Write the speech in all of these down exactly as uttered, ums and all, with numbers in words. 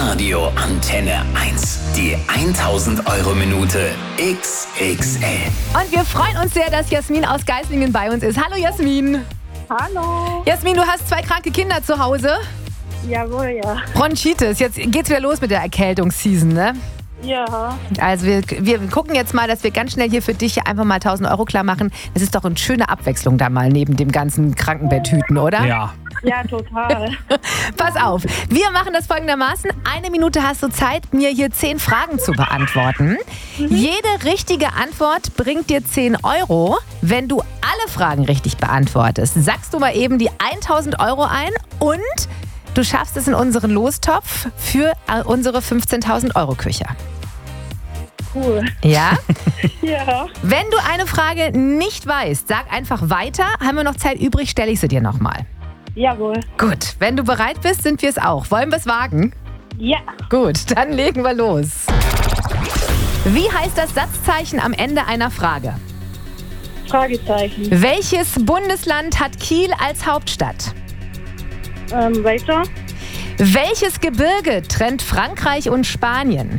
Hitradio Antenne eins. Die tausend Euro Minute X X L. Und wir freuen uns sehr, dass Jasmin aus Geislingen bei uns ist. Hallo Jasmin. Hallo. Jasmin, du hast zwei kranke Kinder zu Hause. Jawohl, ja. Bronchitis. Jetzt geht's wieder los mit der Erkältungsseason, ne? Ja. Also wir, wir gucken jetzt mal, dass wir ganz schnell hier für dich einfach mal tausend Euro klar machen. Das ist doch eine schöne Abwechslung da mal neben dem ganzen Krankenbetthüten, oder? Ja. Ja, total. Pass auf, wir machen das folgendermaßen. Eine Minute hast du Zeit, mir hier zehn Fragen zu beantworten. Mhm. Jede richtige Antwort bringt dir zehn Euro. Wenn du alle Fragen richtig beantwortest, sagst du mal eben die tausend Euro ein und du schaffst es in unseren Lostopf für unsere fünfzehntausend Euro Küche. Cool. Ja? Ja. Wenn du eine Frage nicht weißt, sag einfach weiter. Haben wir noch Zeit übrig, stelle ich sie dir nochmal. Jawohl. Gut, wenn du bereit bist, sind wir es auch. Wollen wir es wagen? Ja. Gut, dann legen wir los. Wie heißt das Satzzeichen am Ende einer Frage? Fragezeichen. Welches Bundesland hat Kiel als Hauptstadt? Ähm, weiter. Welches Gebirge trennt Frankreich und Spanien?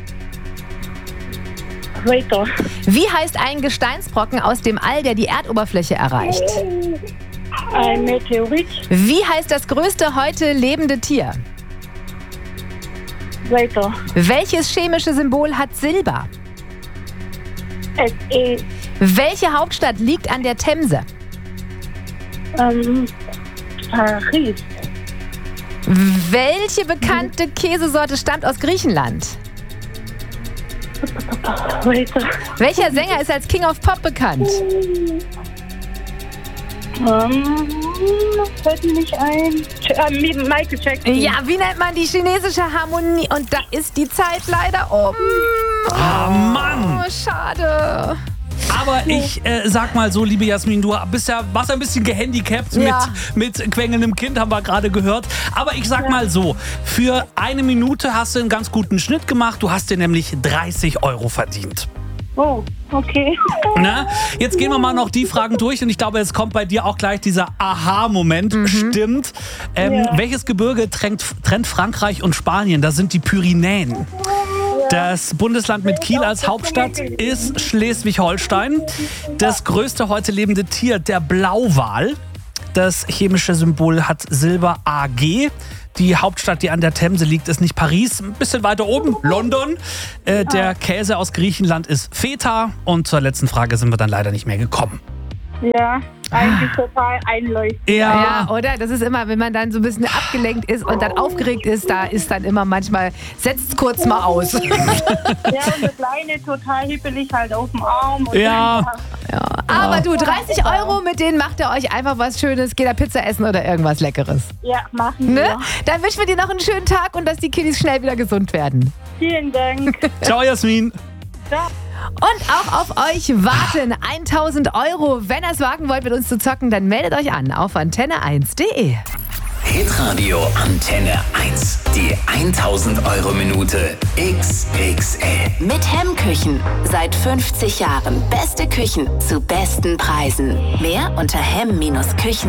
Weiter. Wie heißt ein Gesteinsbrocken aus dem All, der die Erdoberfläche erreicht? Ein Meteorit. Wie heißt das größte heute lebende Tier? Weiter. Welches chemische Symbol hat Silber? S E. Welche Hauptstadt liegt an der Themse? Ähm, Paris. Welche bekannte Käsesorte stammt aus Griechenland? Weiter. Welcher Sänger ist als King of Pop bekannt? Ähm, fällt mir nicht ein. Äh, Michael Jackson. Ja, wie nennt man die chinesische Harmonie? Und da ist die Zeit leider um. Ah, Mann. Oh, schade. Aber ich äh, sag mal so, liebe Jasmin, du bist ja, warst ein bisschen gehandicapt Ja. mit, mit quengelndem Kind, haben wir gerade gehört. Aber ich sag mal so, für eine Minute hast du einen ganz guten Schnitt gemacht. Du hast dir nämlich dreißig Euro verdient. Oh, okay. Na, jetzt gehen wir mal noch die Fragen durch und ich glaube, es kommt bei dir auch gleich dieser Aha-Moment. Stimmt. Ähm, Ja. Welches Gebirge trennt, trennt Frankreich und Spanien? Das sind die Pyrenäen. Das Bundesland mit Kiel als Hauptstadt ist Schleswig-Holstein. Das größte heute lebende Tier, der Blauwal. Das chemische Symbol hat Silber A G. Die Hauptstadt, die an der Themse liegt, ist nicht Paris, ein bisschen weiter oben, London. Äh, der Käse aus Griechenland ist Feta. Und zur letzten Frage sind wir dann leider nicht mehr gekommen. Ja, eigentlich total einleuchtend. Ja, oder? Das ist immer, wenn man dann so ein bisschen abgelenkt ist und dann aufgeregt ist, da ist dann immer manchmal, setzt kurz mal aus. Ja, und der Kleine total hippelig halt auf dem Arm. Und Ja. Ja, aber du, dreißig Euro, mit denen macht ihr euch einfach was Schönes, geht da Pizza essen oder irgendwas Leckeres. Ja, machen Ne? wir. Dann wünschen wir dir noch einen schönen Tag und dass die Kiddies schnell wieder gesund werden. Vielen Dank. Ciao, Jasmin. Ciao. Und auch auf euch warten tausend Euro. Wenn ihr es wagen wollt, mit uns zu zocken, dann meldet euch an auf antenne eins punkt de. Hitradio Antenne eins. Die tausend Euro Minute X X L. Mit Hemmküchen. Seit fünfzig Jahren beste Küchen zu besten Preisen. Mehr unter hemm Bindestrich küchen